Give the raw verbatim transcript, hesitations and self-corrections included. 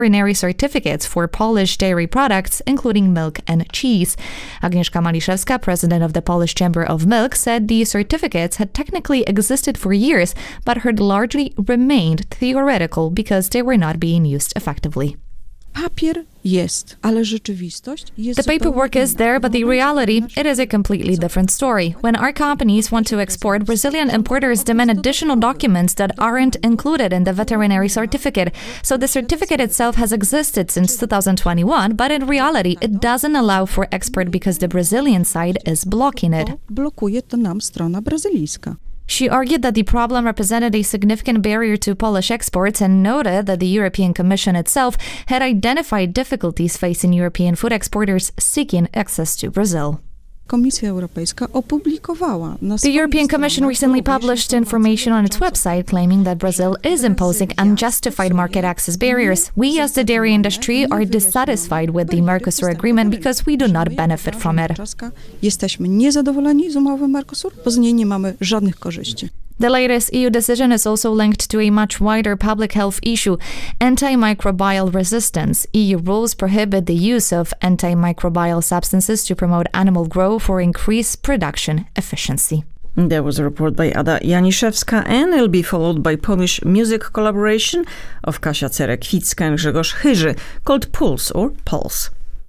veterinary certificates for Polish dairy products, including milk and cheese. Agnieszka Maliszewska, president of the Polish Chamber of Milk, said the certificates had technically existed for years, but had largely remained theoretical because they were not being used effectively. Papier jest, ale rzeczywistość jest The paperwork is there, but the reality, it is a completely different story. When our companies want to export, Brazilian importers demand additional documents that aren't included in the veterinary certificate. So the certificate itself has existed since two thousand twenty-one, but in reality, it doesn't allow for export because the Brazilian side is blocking it. Blokuje to nam strona brazylijska. She argued that the problem represented a significant barrier to Polish exports and noted that the European Commission itself had identified difficulties facing European food exporters seeking access to Brazil. Komisja Europejska opublikowała na The European Commission recently published information on its website claiming that Brazil is imposing unjustified market access barriers. We as the dairy industry are dissatisfied with the Mercosur agreement because we do not benefit from it. Jesteśmy niezadowoleni z umowy Mercosur, bo z niej nie mamy żadnych korzyści. The latest E U decision is also linked to a much wider public health issue, antimicrobial resistance. E U rules prohibit the use of antimicrobial substances to promote animal growth or increase production efficiency. There was a report by Ada Janiszewska, and it'll be followed by Polish music collaboration of Kasia Cerekwicka and Grzegorz Chyży, called Pulse or Pulse.